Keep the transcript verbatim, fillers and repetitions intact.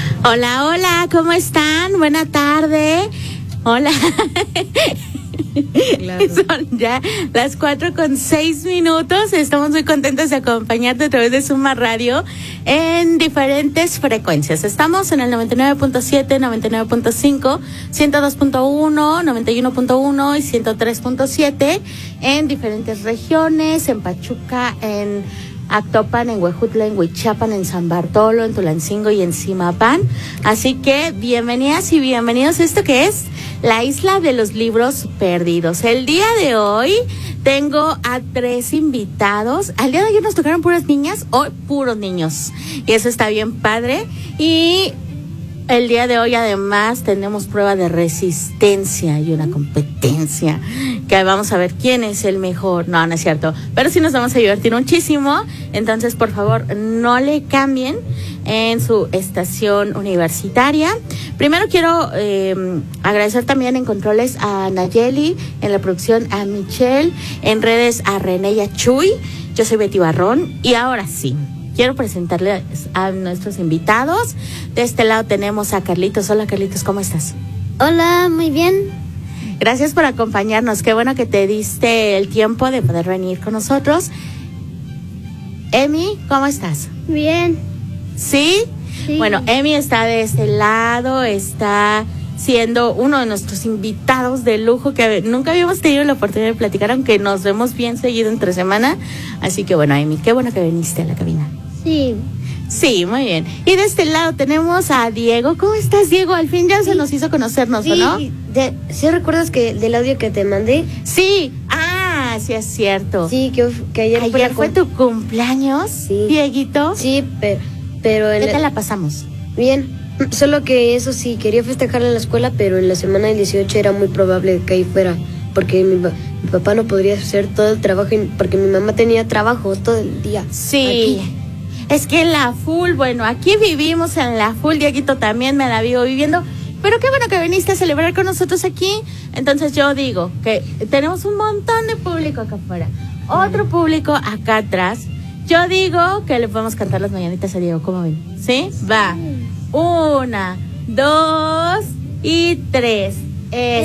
Hola, hola, ¿cómo están? Buena tarde. Hola. Claro. Son ya las cuatro con seis minutos. Estamos muy contentos de acompañarte a través de Suma Radio en diferentes frecuencias. Estamos en el noventa y nueve punto siete, noventa y nueve punto cinco, ciento dos punto uno, noventa y uno punto uno y ciento tres punto siete en diferentes regiones, en Pachuca, en Actopan, en Huejutla, en Huichapan, en San Bartolo, en Tulancingo y en Zimapán. Así que bienvenidas y bienvenidos a esto que es la Isla de los Libros Perdidos. El día de hoy tengo a tres invitados. Al día de ayer nos tocaron puras niñas, hoy puros niños. Y eso está bien padre. Y el día de hoy además tenemos prueba de resistencia y una competencia que vamos a ver quién es el mejor. No, no es cierto, pero sí nos vamos a divertir muchísimo. Entonces, por favor, no le cambien en su estación universitaria. Primero quiero eh, agradecer también en controles a Nayeli, en la producción a Michelle, en redes a René y a Chuy. Yo soy Betty Barrón y ahora sí, quiero presentarles a nuestros invitados. De este lado tenemos a Carlitos. Hola, Carlitos, ¿cómo estás? Hola, muy bien. Gracias por acompañarnos. Qué bueno que te diste el tiempo de poder venir con nosotros. Emi, ¿cómo estás? Bien. ¿Sí? Sí. Bueno, Emi está de este lado, está siendo uno de nuestros invitados de lujo que nunca habíamos tenido la oportunidad de platicar, aunque nos vemos bien seguido entre semana. Así que bueno, Emi, qué bueno que viniste a la cabina. Sí. Sí, muy bien. Y de este lado tenemos a Diego. ¿Cómo estás, Diego? Al fin ya sí. se nos hizo conocernos, sí, ¿o no? De, ¿Sí recuerdas que del audio que te mandé? Sí. Ah, sí es cierto. Sí, que, que ayer, ayer fue, la fue tu cumpleaños, sí. Dieguito. Sí, pero... pero ¿Qué en te la pasamos? Bien. Solo que eso sí, quería festejar en la escuela, pero en la semana del dieciocho era muy probable que ahí fuera, porque mi, mi papá no podría hacer todo el trabajo, porque mi mamá tenía trabajo todo el día. Sí. Aquí. Es que en la full, bueno, aquí vivimos en la full, Dieguito también me la vivo viviendo, pero qué bueno que viniste a celebrar con nosotros aquí. Entonces yo digo que tenemos un montón de público acá afuera, otro público acá atrás. Yo digo que le podemos cantar las mañanitas a Diego, ¿cómo ven? ¿Sí? Va. Una, dos y tres.